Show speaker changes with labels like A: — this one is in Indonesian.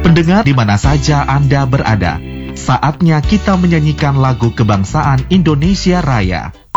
A: Pendengar di mana saja Anda berada, saatnya kita menyanyikan lagu kebangsaan Indonesia Raya.